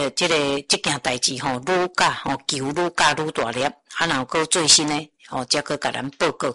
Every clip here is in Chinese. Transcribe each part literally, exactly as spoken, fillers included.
个即、这个即件代志吼，愈加吼球愈加愈大粒，啊，然后搁最新诶吼，则搁甲咱报告。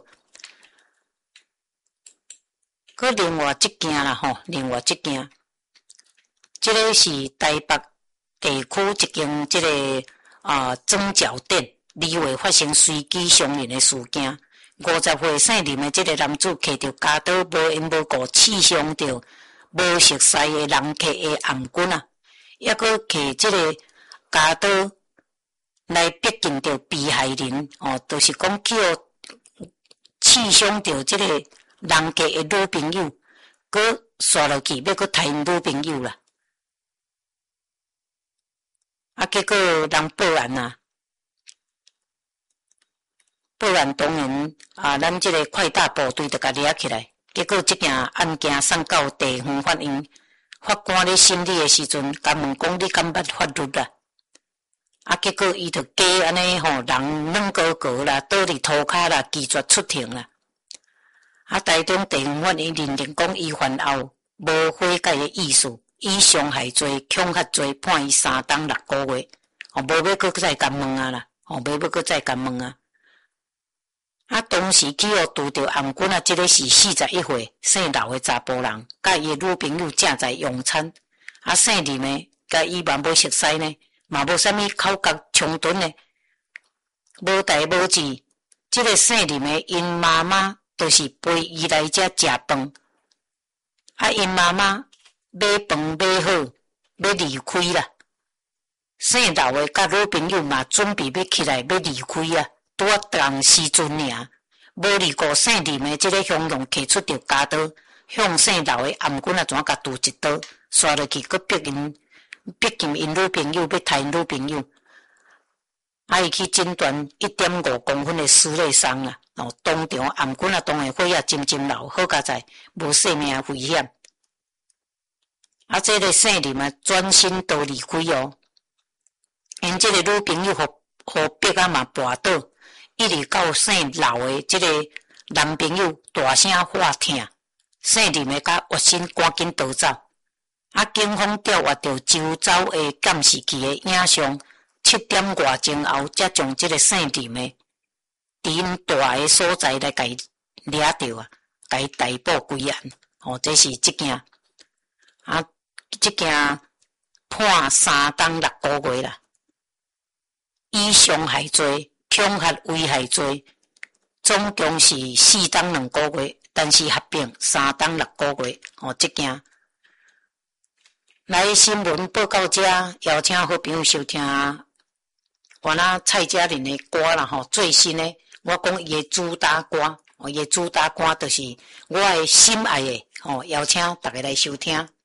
搁另外一件啦吼，另外一件，即、这个是台北地区一间即、这个啊装脚店，二月发生随机伤人诶事件。五十岁姓林诶即个男子摕着家刀无缘无故刺伤着无熟悉诶人客诶颔棍啊，抑搁摕即个家刀来逼近着被害人哦，就是讲去互刺伤着即个人客诶女朋友，搁刷落去要搁杀因女朋友啦。啊，结果人报案啊。报案当然啊，咱即个快打部队就甲抓起来。结果即件案件送到地方法院，法官咧审理诶时阵，甲问讲你敢捌法律啦？啊，结果伊就假安尼吼，人软高高啦，倒伫涂骹啦，拒绝出庭啦。啊，台中地方法院认定讲伊犯后无悔改诶意思，以伤害罪、恐吓罪判伊三当六个月。哦，无要搁再甲问啊啦，哦，无要搁再甲问啊。啊，当时去互拄着颔棍啊，即个是四十一岁姓刘诶查甫人，甲伊诶女朋友正在用餐。啊，姓林诶，甲伊嘛无熟悉呢，嘛无啥物口角冲突呢，无代无志。即个姓林诶，因妈妈就是陪伊来遮食饭，啊，因妈妈买饭买好，要离开啦。姓刘诶甲女朋友嘛准备要起来要离开啊。拄啊当时阵尔，无离过姓林诶，即个向用摕出着家刀，向姓刘诶颔棍啊，怎甲拄一刀，刷落去，佮逼因逼近因女朋友，要杀因女朋友。啊，伊去诊断一点五公分诶撕裂伤啊，哦，当场颔棍啊，当然火啊，浸浸流，好佳在无生命危险。啊，即个姓林啊，转身都离开哦，因即个女朋友互互逼啊嘛跋倒。一直到姓刘诶即个男朋友大声喊疼，姓林诶甲屈身赶紧逃走。啊，警方调阅到周遭诶监视器诶影像，七点外钟后，才将即个姓林诶伫因大诶所在来甲伊抓着啊，甲伊逮捕归案。哦，这是即件啊，即件判三当六个月啦，以伤害罪。恐吓危害罪，总共是四当两个月，但是合并三当六个月。哦，即件来新闻报告遮，邀请好朋友收听原来蔡佳玲的歌啦吼，最新的我讲伊的主打歌，哦，伊的主打歌就是我的心爱的，哦，邀请大家来收听。